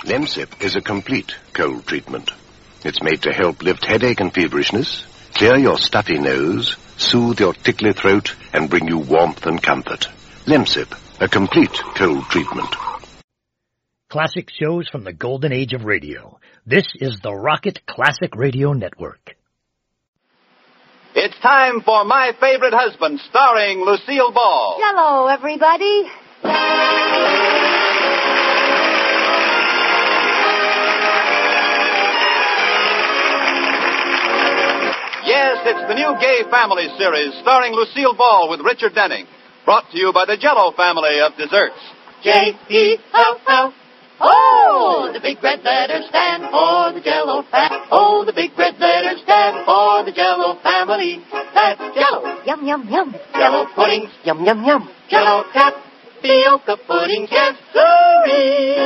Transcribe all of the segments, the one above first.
Lemsip is a complete cold treatment. It's made to help lift headache and feverishness, clear your stuffy nose, soothe your tickly throat, and bring you warmth and comfort. Lemsip, a complete cold treatment. Classic shows from the golden age of radio. This is the Rocket Classic Radio Network. It's time for My Favorite Husband, starring Lucille Ball. Hello, everybody. Yes, it's the new Gay Family series starring Lucille Ball with Richard Denning. Brought to you by the Jell-O family of desserts. J-E-L-L. Oh, the big red letters stand for the Jell-O family. Oh, the big red letters stand for the Jell-O family. That's Jell-O. Yum, yum, yum. Jell-O puddings. Yum, yum, yum. Jell-O tapioca puddings. Yes, sirree.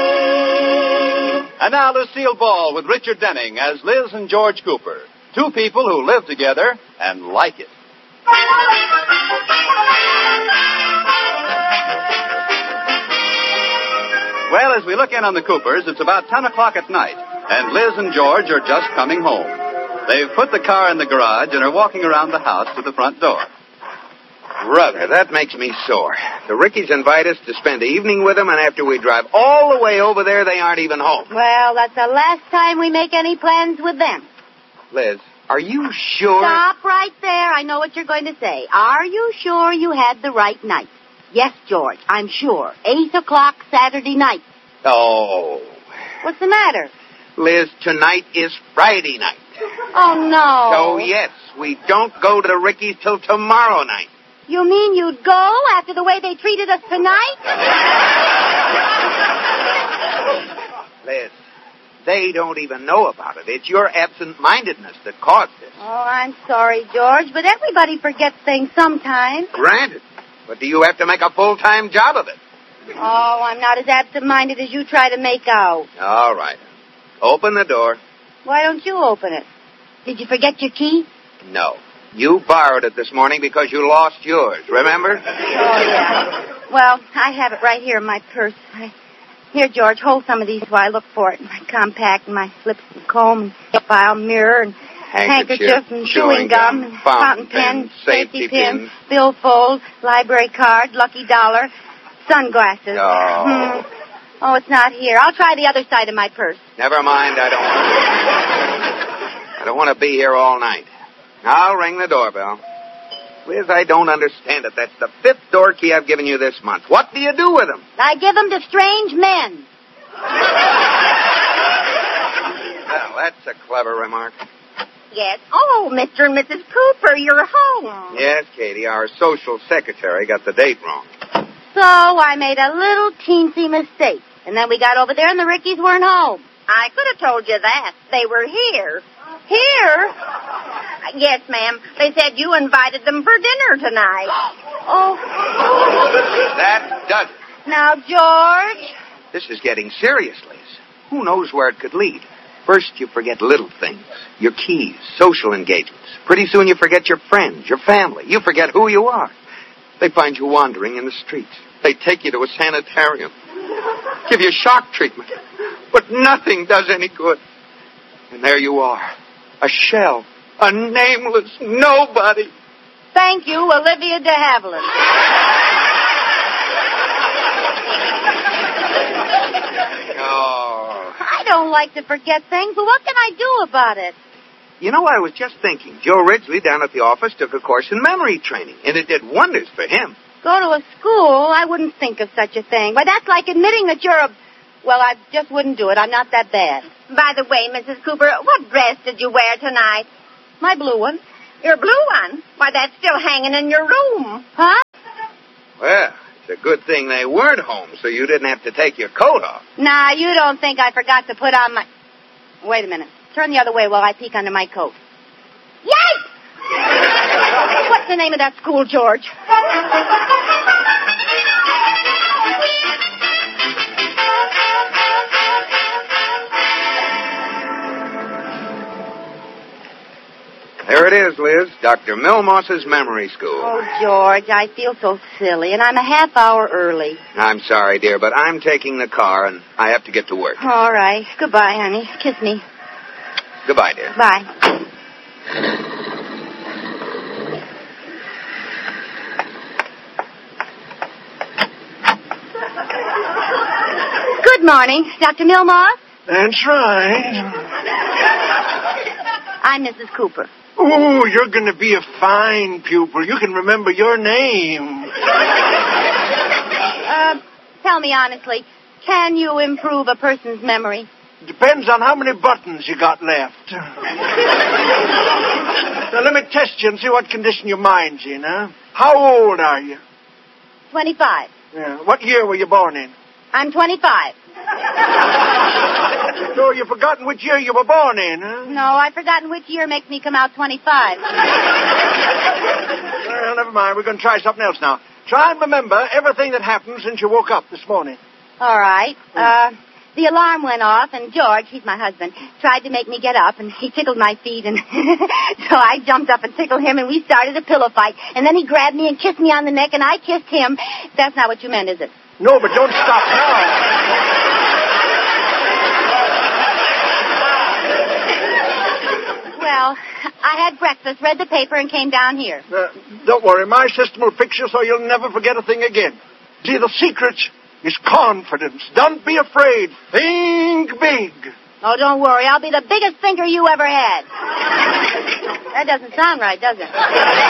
And now Lucille Ball with Richard Denning as Liz and George Cooper. Two people who live together and like it. Well, as we look in on the Coopers, it's about 10 o'clock at night, and Liz and George are just coming home. They've put the car in the garage and are walking around the house to the front door. Brother, that makes me sore. The Rickies invite us to spend the evening with them, and after we drive all the way over there, they aren't even home. Well, that's the last time we make any plans with them. Liz, are you sure? Stop right there. I know what you're going to say. Are you sure you had the right night? Yes, George, I'm sure. 8 o'clock Saturday night. Oh. What's the matter? Liz, tonight is Friday night. Oh, no. Oh, yes. We don't go to the Rickies till tomorrow night. You mean you'd go after the way they treated us tonight? Liz, they don't even know about it. It's your absent-mindedness that caused this. Oh, I'm sorry, George, but everybody forgets things sometimes. Granted. But do you have to make a full-time job of it? Oh, I'm not as absent-minded as you try to make out. All right. Open the door. Why don't you open it? Did you forget your key? No. You borrowed it this morning because you lost yours, remember? Oh, yeah. Well, I have it right here in my purse. Here, George, hold some of these while I look for it. My compact and my slips and comb and file mirror and handkerchief and chewing gum and fountain pen, safety pin, billfold, library card, lucky dollar, sunglasses. Oh. Oh, it's not here. I'll try the other side of my purse. Never mind, I don't want to be here all night. I'll ring the doorbell. Liz, I don't understand it. That's the 5th door key I've given you this month. What do you do with them? I give them to strange men. Well, that's a clever remark. Yes. Oh, Mr. and Mrs. Cooper, you're home. Yes, Katie, our social secretary got the date wrong. So I made a little teensy mistake. And then we got over there and the Rickies weren't home. I could have told you that. They were here. Here? Yes, ma'am. They said you invited them for dinner tonight. Oh. That does it. Now, George. This is getting serious, Liz. Who knows where it could lead? First, you forget little things. Your keys, social engagements. Pretty soon you forget your friends, your family. You forget who you are. They find you wandering in the streets. They take you to a sanitarium. Give you shock treatment. But nothing does any good. And there you are. A shell. A nameless nobody. Thank you, Olivia de Havilland. Oh. I don't like to forget things, but what can I do about it? You know, I was just thinking. Joe Ridgely down at the office took a course in memory training, and it did wonders for him. Go to a school? I wouldn't think of such a thing. Why, that's like admitting that you're a... Well, I just wouldn't do it. I'm not that bad. By the way, Mrs. Cooper, what dress did you wear tonight? My blue one. Your blue one? Why, that's still hanging in your room. Huh? Well, it's a good thing they weren't home, so you didn't have to take your coat off. Nah, you don't think I forgot to put on my... Wait a minute. Turn the other way while I peek under my coat. Yikes! What's the name of that school, George? There it is, Liz. Dr. Milmoss's Memory School. Oh, George, I feel so silly, and I'm a half hour early. I'm sorry, dear, but I'm taking the car, and I have to get to work. All right. Goodbye, honey. Kiss me. Goodbye, dear. Bye. Good morning, Dr. Milmoss. That's right. I'm Mrs. Cooper. Oh, you're going to be a fine pupil. You can remember your name. Tell me honestly, can you improve a person's memory? Depends on how many buttons you got left. Now, let me test you and see what condition your mind's in, huh? How old are you? 25. Yeah. What year were you born in? I'm 25. So you've forgotten which year you were born in, huh? No, I've forgotten which year makes me come out 25. Well, never mind. We're going to try something else now. Try and remember everything that happened since you woke up this morning. All right. The alarm went off, and George, he's my husband, tried to make me get up, and he tickled my feet, and so I jumped up and tickled him, and we started a pillow fight. And then he grabbed me and kissed me on the neck, and I kissed him. That's not what you meant, is it? No, but don't stop now. Well, I had breakfast, read the paper, and came down here. Don't worry. My system will fix you so you'll never forget a thing again. See, the secret is confidence. Don't be afraid. Think big. Oh, don't worry. I'll be the biggest thinker you ever had. That doesn't sound right, does it?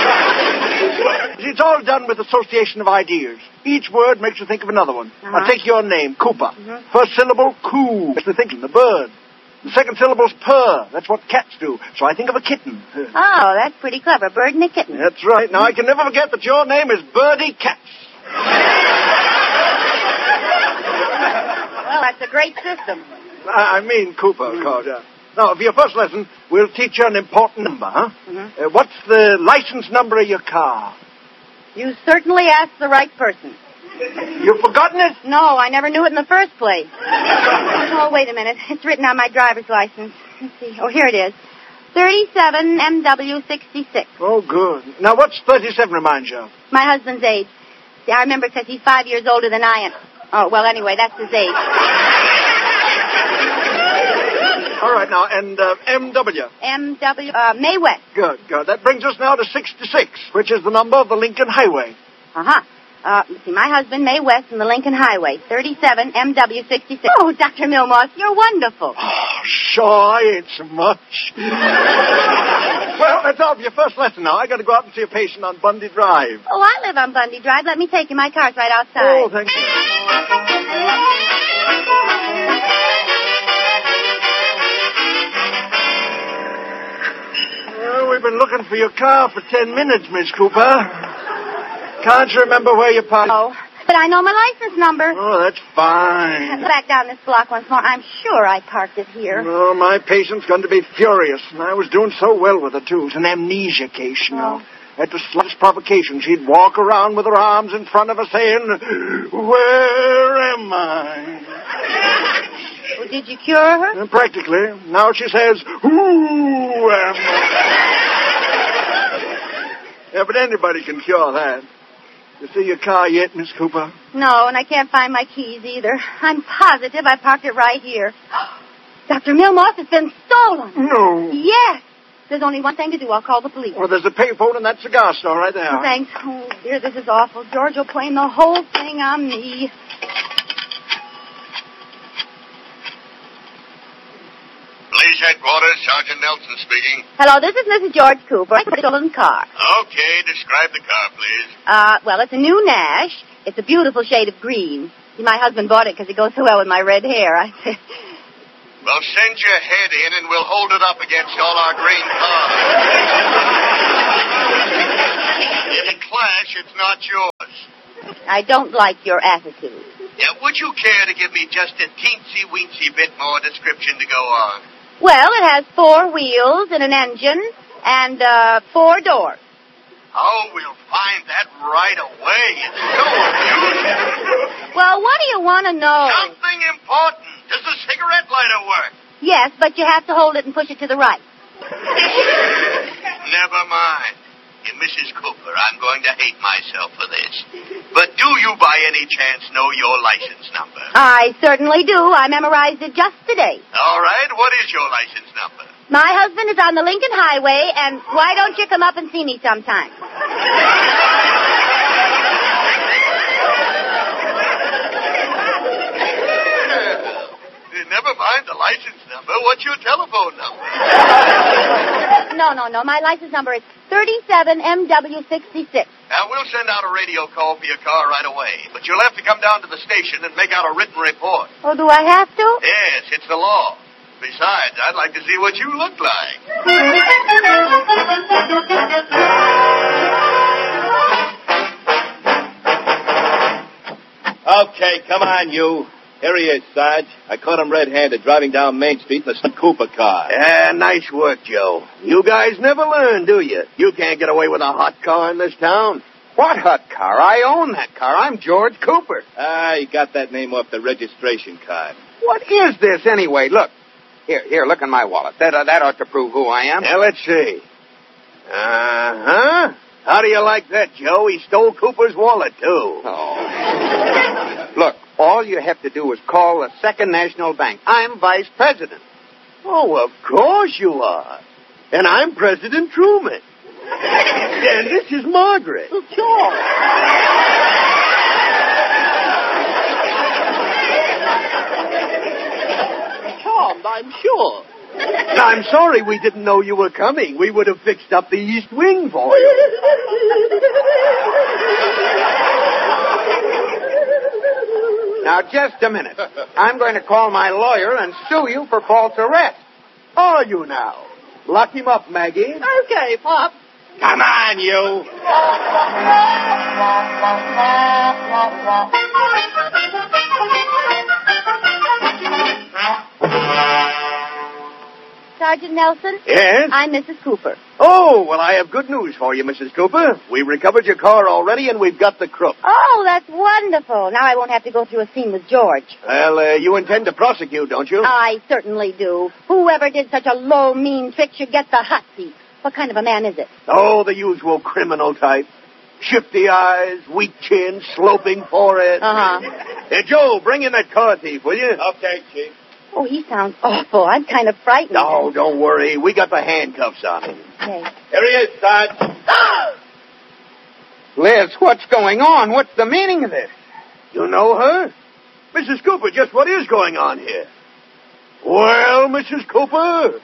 It's all done with association of ideas. Each word makes you think of another one. Now, take your name, Cooper. First syllable, coo. That's the thinking, the bird. The second syllable's purr. That's what cats do. So I think of a kitten. Oh, that's pretty clever. Bird and a kitten. That's right. Now, I can never forget that your name is Birdie Katz. Well, that's a great system. I mean Cooper, of course. Now, for your first lesson, we'll teach you an important number, huh? What's the license number of your car? You certainly asked the right person. You've forgotten it? No, I never knew it in the first place. Oh, wait a minute. It's written on my driver's license. Let's see. Oh, here it is. 37 MW66. Oh, good. Now, what's 37 remind you of? My husband's age. See, I remember because he's 5 years older than I am. Oh, well, anyway, that's his age. All right, now, and MW? MW, May West. Good. That brings us now to 66, which is the number of the Lincoln Highway. Uh-huh. Let's see, my husband, May West, and the Lincoln Highway, 37 MW66. Oh, Dr. Milmoss, you're wonderful. Oh, sure, I ain't so much. Well, that's all for your first lesson now. I got to go out and see a patient on Bundy Drive. Oh, I live on Bundy Drive. Let me take you. My car's right outside. Oh, thank you. Well, we've been looking for your car for 10 minutes, Miss Cooper. Can't you remember where you parked? Oh, but I know my license number. Oh, that's fine. Back down this block once more. I'm sure I parked it here. Oh, my patient's going to be furious. And I was doing so well with her, too. It's an amnesia case, you know. At the slightest provocation, she'd walk around with her arms in front of her saying, "Where am I?" Well, did you cure her? Practically. Now she says, "Who am I?" Yeah, but anybody can cure that. You see your car yet, Miss Cooper? No, and I can't find my keys either. I'm positive I parked it right here. Dr. Milmoss has been stolen. No. Yes. There's only one thing to do. I'll call the police. Well, there's a payphone in that cigar store right there. Oh, thanks. Oh, dear, this is awful. George will blame the whole thing on me. Police headquarters, Sergeant Nelson speaking. Hello, this is Mrs. George Cooper. I put a stolen car. Okay, describe the car, please. Well, it's a new Nash. It's a beautiful shade of green. See, my husband bought it because it goes so well with my red hair. Well, send your head in and we'll hold it up against all our green cars. If it clash, it's not yours. I don't like your attitude. Yeah, would you care to give me just a teensy-weensy bit more description to go on? Well, it has 4 wheels and an engine and 4 doors. Oh, we'll find that right away. It's so amusing. Well, what do you want to know? Something important. Does the cigarette lighter work? Yes, but you have to hold it and push it to the right. Never mind. Mrs. Cooper, I'm going to hate myself for this. But do you by any chance know your license number? I certainly do. I memorized it just today. All right. What is your license number? My husband is on the Lincoln Highway, and why don't you come up and see me sometime? Never mind the license number. What's your telephone number? No. My license number is 37MW66. Now, we'll send out a radio call for your car right away. But you'll have to come down to the station and make out a written report. Oh, do I have to? Yes, it's the law. Besides, I'd like to see what you look like. Okay, come on, you. Here he is, Sarge. I caught him red-handed driving down Main Street in a Cooper car. Yeah, nice work, Joe. You guys never learn, do you? You can't get away with a hot car in this town. What hot car? I own that car. I'm George Cooper. Ah, you got that name off the registration card. What is this, anyway? Look. Here, look in my wallet. That ought to prove who I am. Now, let's see. Uh-huh. How do you like that, Joe? He stole Cooper's wallet, too. Oh. Look, all you have to do is call the Second National Bank. I'm vice president. Oh, of course you are. And I'm President Truman. And this is Margaret. Sure. Charmed, I'm sure. I'm sorry we didn't know you were coming. We would have fixed up the East Wing for you. Now, just a minute. I'm going to call my lawyer and sue you for false arrest. Are you now? Lock him up, Maggie. Okay, Pop. Come on, you. Sergeant Nelson? Yes? I'm Mrs. Cooper. Oh, well, I have good news for you, Mrs. Cooper. We recovered your car already, and we've got the crook. Oh, that's wonderful. Now I won't have to go through a scene with George. Well, you intend to prosecute, don't you? I certainly do. Whoever did such a low, mean trick should get the hot seat. What kind of a man is it? Oh, the usual criminal type. Shifty eyes, weak chin, sloping forehead. Uh-huh. Joe, bring in that car thief, will you? Okay, Chief. Oh, he sounds awful. I'm kind of frightened. No, don't worry. We got the handcuffs on him. Okay. Here he is, Sarge. Liz, what's going on? What's the meaning of this? You know her? Mrs. Cooper, just what is going on here? Well, Mrs. Cooper?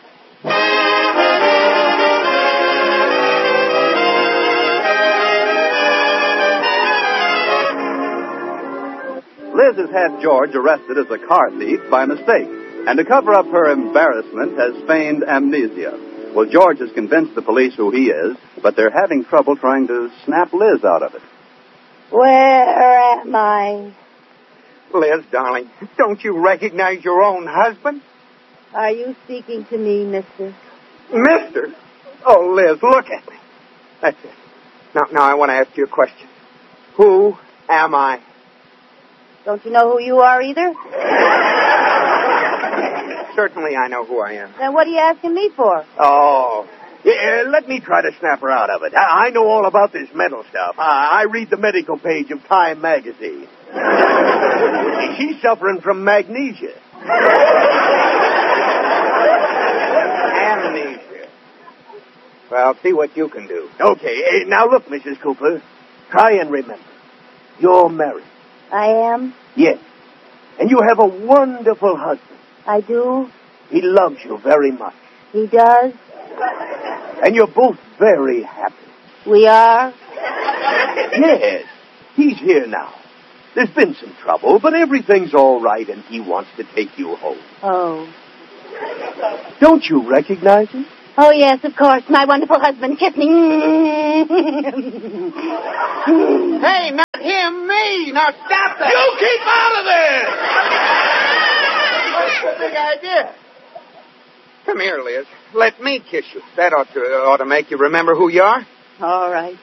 Liz has had George arrested as a car thief by mistake, and to cover up her embarrassment has feigned amnesia. Well, George has convinced the police who he is, but they're having trouble trying to snap Liz out of it. Where am I? Liz, darling, don't you recognize your own husband? Are you speaking to me, mister? Mister? Oh, Liz, look at me. That's it. Now I want to ask you a question. Who am I? Don't you know who you are either? Certainly I know who I am. Then what are you asking me for? Oh, yeah, let me try to snap her out of it. I know all about this mental stuff. I read the medical page of Time magazine. She's suffering from magnesia. Amnesia. Well, see what you can do. Okay, now look, Mrs. Cooper. Try and remember. You're married. I am? Yes. And you have a wonderful husband. I do? He loves you very much. He does? And you're both very happy. We are? Yes. He's here now. There's been some trouble, but everything's all right, and he wants to take you home. Oh. Don't you recognize him? Oh, yes, of course. My wonderful husband. Kiss me. Hey, not him, me. Now stop that. You keep out of there! What's the big idea? Come here, Liz. Let me kiss you. That ought to make you remember who you are. All right.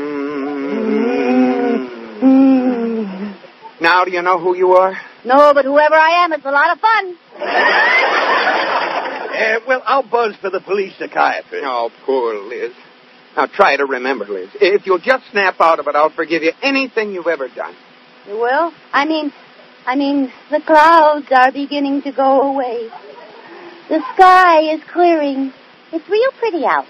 Now do you know who you are? No, but whoever I am, it's a lot of fun. Well, I'll buzz for the police psychiatrist. Oh, poor Liz. Now, try to remember, Liz. If you'll just snap out of it, I'll forgive you anything you've ever done. You will? I mean, the clouds are beginning to go away. The sky is clearing. It's real pretty out.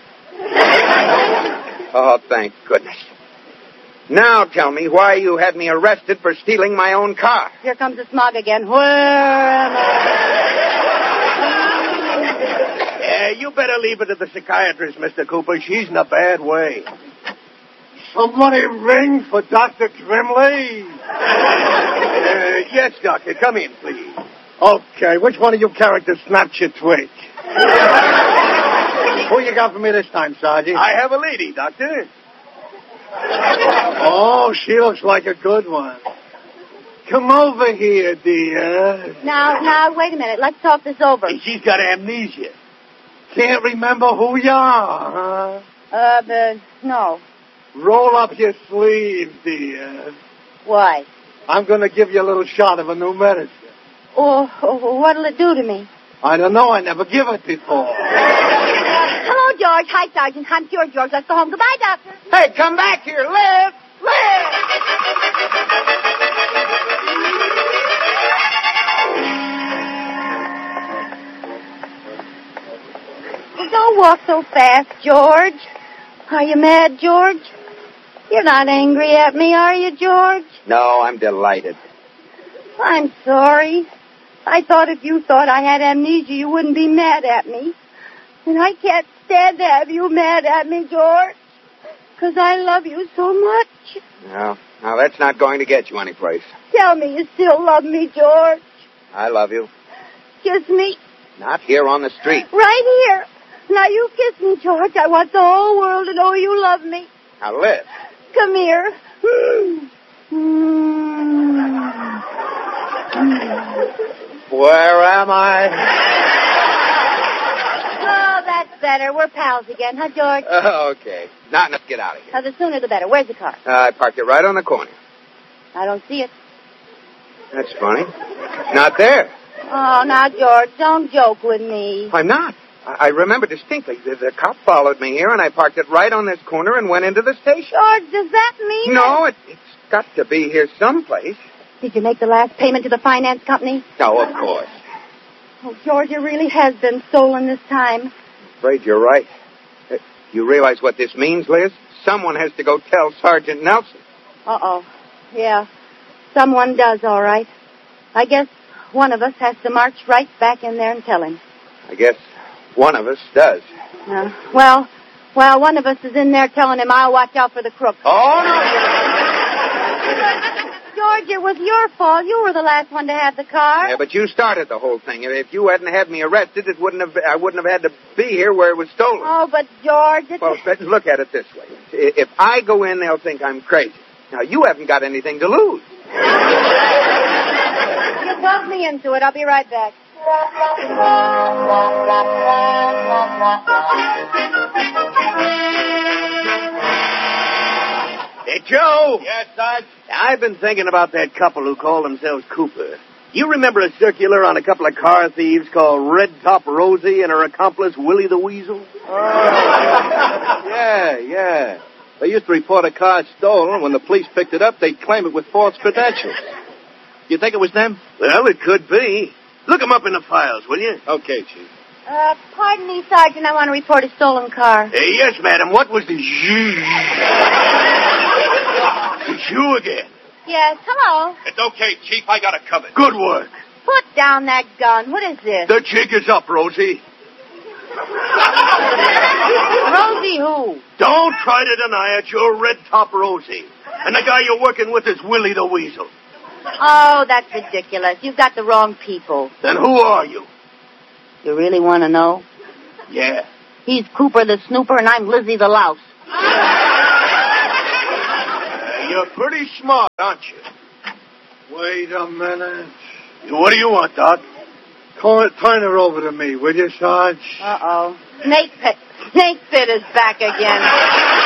Oh, thank goodness. Now tell me why you had me arrested for stealing my own car. Here comes the smog again. Where am I? You better leave it to the psychiatrist, Mr. Cooper. She's in a bad way. Somebody ring for Dr. Grimley. Yes, Doctor. Come in, please. Okay, which one of you characters snapped your twig? Who you got for me this time, Sergeant? I have a lady, Doctor. Oh, she looks like a good one. Come over here, dear. Now, wait a minute. Let's talk this over. She's got amnesia. Can't remember who you are, huh? No. Roll up your sleeve, dear. Why? I'm going to give you a little shot of a new medicine. Oh, what'll it do to me? I don't know. I never give it before. Hello, George. Hi, Sergeant. I'm Pure George. Let's go home. Goodbye, Doctor. Hey, come back here. Live! Don't walk so fast, George. Are you mad, George? You're not angry at me, are you, George? No, I'm delighted. I'm sorry. I thought if you thought I had amnesia, you wouldn't be mad at me. And I can't stand to have you mad at me, George. Because I love you so much. No, that's not going to get you anyplace. Tell me you still love me, George. I love you. Kiss me. Not here on the street. Right here. Now you kiss me, George. I want the whole world to know you love me. Now, Liz. Come here. Where am I? Oh, that's better. We're pals again, huh, George? Okay. Now, let's get out of here. The sooner the better. Where's the car? I parked it right on the corner. I don't see it. That's funny. It's not there. Oh, now, George, don't joke with me. I'm not. I remember distinctly. The cop followed me here, and I parked it right on this corner and went into the station. George, does that mean... No, it's got to be here someplace. Did you make the last payment to the finance company? No, of course. Oh, George, it really has been stolen this time. I'm afraid you're right. You realize what this means, Liz? Someone has to go tell Sergeant Nelson. Uh-oh. Yeah, someone does, all right. I guess one of us has to march right back in there and tell him. I guess one of us does. Well, one of us is in there telling him I'll watch out for the crooks. Oh, no! George, it was your fault. You were the last one to have the car. Yeah, but you started the whole thing. If you hadn't had me arrested, I wouldn't have had to be here where it was stolen. Oh, but George... Well, let's look at it this way. If I go in, they'll think I'm crazy. Now, you haven't got anything to lose. You talked me into it. I'll be right back. Hey, Joe. Yes, Sarge? I've been thinking about that couple who call themselves Cooper. You remember a circular on a couple of car thieves called Red Top Rosie and her accomplice Willie the Weasel? Yeah. They used to report a car stolen. When the police picked it up, they'd claim it with false credentials. You think it was them? Well, it could be. Look them up in the files, will you? Okay, Chief. Pardon me, Sergeant. I want to report a stolen car. Yes, madam. What was the It's you again. Yes, hello. It's okay, Chief. I got it covered. Good work. Put down that gun. What is this? The jig is up, Rosie. Rosie who? Don't try to deny it. You're Red Top Rosie. And the guy you're working with is Willie the Weasel. Oh, that's ridiculous. You've got the wrong people. Then who are you? You really want to know? Yeah. He's Cooper the Snooper, and I'm Lizzie the Louse. You're pretty smart, aren't you? Wait a minute. What do you want, Doc? Turn her over to me, will you, Sarge? Uh-oh. Snake Pit is back again.